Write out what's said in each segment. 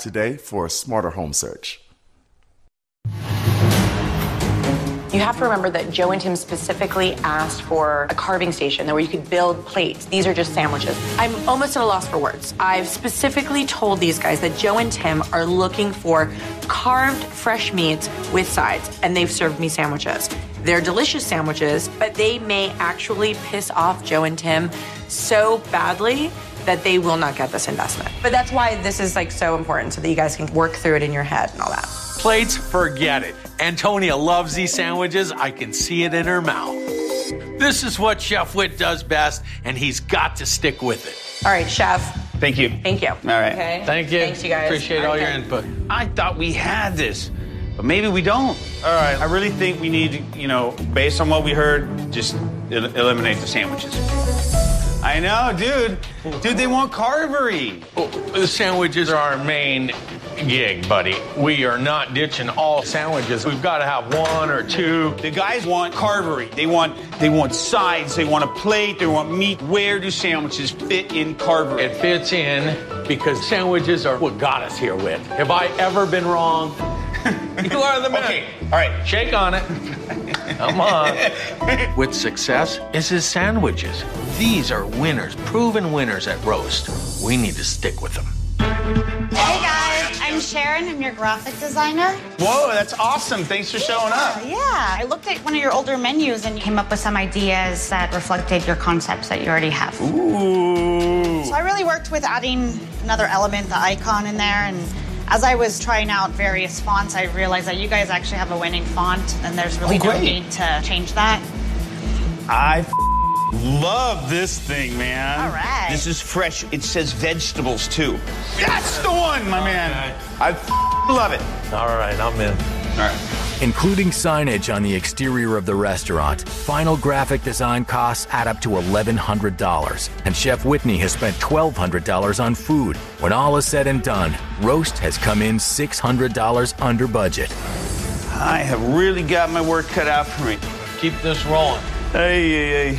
today for a smarter home search. You have to remember that Joe and Tim specifically asked for a carving station where you could build plates. These are just sandwiches. I'm almost at a loss for words. I've specifically told these guys that Joe and Tim are looking for carved fresh meats with sides, and they've served me sandwiches. They're delicious sandwiches, but they may actually piss off Joe and Tim so badly that they will not get this investment. But that's why this is like so important, so that you guys can work through it in your head and all that. Plates, forget it. Antonia loves these sandwiches. I can see it in her mouth. This is what Chef Whit does best, and he's got to stick with it. All right, Chef. Thank you. Thank you. All right. Okay. Thank you. Thanks, you guys. Appreciate all your input. I thought we had this, but maybe we don't. All right. I really think we need to, based on what we heard, just eliminate the sandwiches. I know, dude. Dude, they want carvery. Oh, the sandwiches are our main gig, buddy. We are not ditching all sandwiches. We've got to have one or two. The guys want carvery. They want sides. They want a plate. They want meat. Where do sandwiches fit in carvery? It fits in because sandwiches are what got us here, Whit. Have I ever been wrong? You are the man. Okay, all right. Shake on it. Come on. With success is his sandwiches. These are winners, proven winners at Roast. We need to stick with them. Hey guys, I'm Sharon. I'm your graphic designer. Whoa, that's awesome. Thanks for showing up. Yeah, I looked at one of your older menus and came up with some ideas that reflected your concepts that you already have. Ooh. So I really worked with adding another element, the icon in there, and as I was trying out various fonts, I realized that you guys actually have a winning font, and there's really no need to change that. I love this thing, man. All right. This is fresh. It says vegetables, too. That's the one, my man. I love it. All right, I'm in. All right. Including signage on the exterior of the restaurant, final graphic design costs add up to $1,100. And Chef Whitney has spent $1,200 on food. When all is said and done, Roast has come in $600 under budget. I have really got my work cut out for me. Keep this rolling. Hey.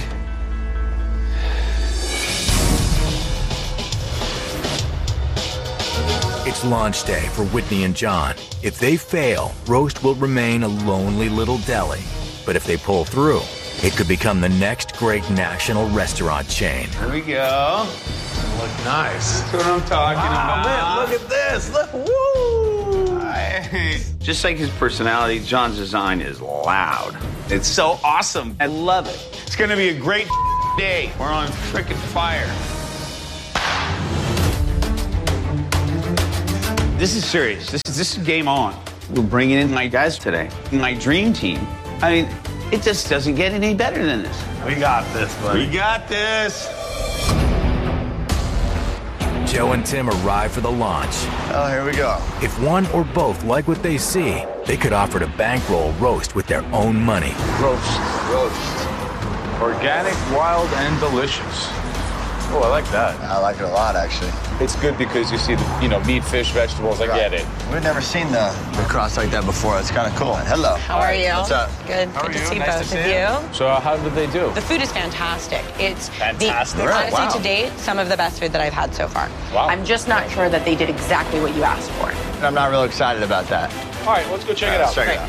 It's launch day for Whitney and John. If they fail, Roast will remain a lonely little deli. But if they pull through, it could become the next great national restaurant chain. Here we go. Look nice. That's what I'm talking about. Man, look at this. Look, woo! Just like his personality, John's design is loud. It's so awesome. I love it. It's going to be a great day. We're on frickin' fire. This is serious. This is game on. We're bringing in my guys today. My dream team. I mean, it just doesn't get any better than this. We got this, buddy. We got this. Joe and Tim arrive for the launch. Oh, here we go. If one or both like what they see, they could offer to bankroll Roast with their own money. Roast. Organic, wild, and delicious. Oh, I like that. I like it a lot, actually. It's good because you see the, meat, fish, vegetables. I get it. We've never seen the cross like that before. It's kind of cool. Hello. How are you? What's up? Good. How are Good to you? see Nice both to of see you. So how did they do? The food is fantastic. It's Fantastic? Honestly, Wow. to date, some of the best food that I've had so far. Wow. I'm just not sure that they did exactly what you asked for. I'm not real excited about that. All right, let's go check it out. Let's check it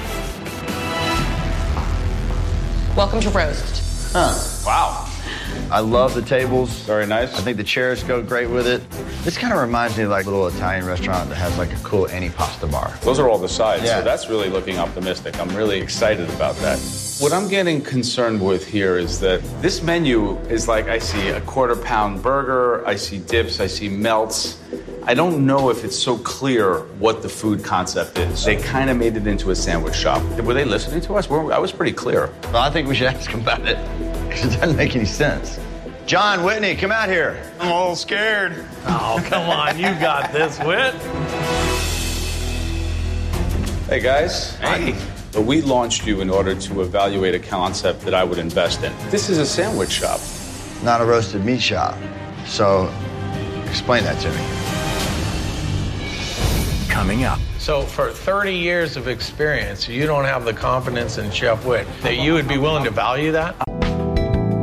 out. Welcome to Roast. Wow. I love the tables. Very nice. I think the chairs go great with it. This kind of reminds me of like a little Italian restaurant that has like a cool antipasta bar. Those are all the sides, Yeah. so that's really looking optimistic. I'm really excited about that. What I'm getting concerned with here is that this menu is like, I see a quarter-pound burger, I see dips, I see melts. I don't know if it's so clear what the food concept is. They kind of made it into a sandwich shop. Were they listening to us? I was pretty clear. Well, I think we should ask them about it. It doesn't make any sense. John, Whitney, come out here. I'm a little scared. Oh, come on. You got this, Whit. Hey, guys. Hey. But we launched you in order to evaluate a concept that I would invest in. This is a sandwich shop. Not a roasted meat shop. So, explain that to me. Coming up. So for 30 years of experience, you don't have the confidence in Chef Whit that you would be willing to value that?